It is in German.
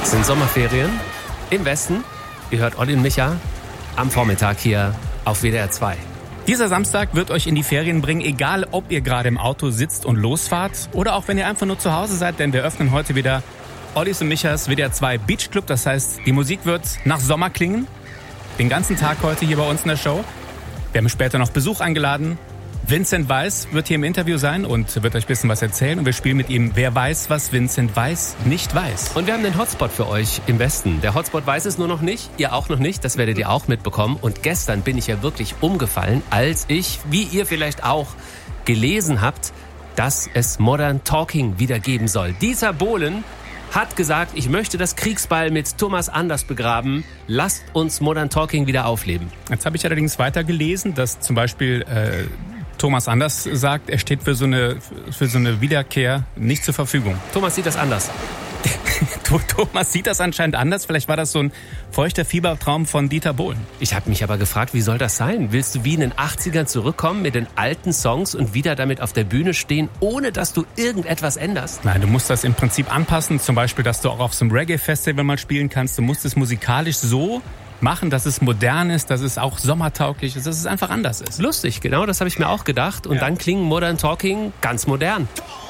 Es sind Sommerferien im Westen. Ihr hört Olli und Micha am Vormittag hier auf WDR 2. Dieser Samstag wird euch in die Ferien bringen, egal ob ihr gerade im Auto sitzt und losfahrt oder auch wenn ihr einfach nur zu Hause seid, denn wir öffnen heute wieder Ollis und Michas WDR 2 Beach Club. Das heißt, die Musik wird nach Sommer klingen. Den ganzen Tag heute hier bei uns in der Show. Wir haben später noch Besuch eingeladen. Vincent Weiss wird hier im Interview sein und wird euch ein bisschen was erzählen. Und wir spielen mit ihm Wer weiß, was Vincent Weiss nicht weiß. Und wir haben den Hotspot für euch im Westen. Der Hotspot weiß es nur noch nicht, ihr auch noch nicht. Das werdet ihr auch mitbekommen. Und gestern bin ich ja wirklich umgefallen, als ich, wie ihr vielleicht auch gelesen habt, dass es Modern Talking wieder geben soll. Dieter Bohlen hat gesagt, ich möchte das Kriegsbeil mit Thomas Anders begraben. Lasst uns Modern Talking wieder aufleben. Jetzt habe ich allerdings weiter gelesen, dass zum Beispiel Thomas Anders sagt, er steht für so eine Wiederkehr nicht zur Verfügung. Thomas sieht das anders. Thomas sieht das anscheinend anders. Vielleicht war das so ein feuchter Fiebertraum von Dieter Bohlen. Ich habe mich aber gefragt, wie soll das sein? Willst du wie in den 80ern zurückkommen mit den alten Songs und wieder damit auf der Bühne stehen, ohne dass du irgendetwas änderst? Nein, du musst das im Prinzip anpassen. Zum Beispiel, dass du auch auf so einem Reggae-Festival mal spielen kannst. Du musst es musikalisch so machen, dass es modern ist, dass es auch sommertauglich ist, dass es einfach anders ist. Lustig, genau das habe ich mir auch gedacht. Und dann klingen Modern Talking ganz modern.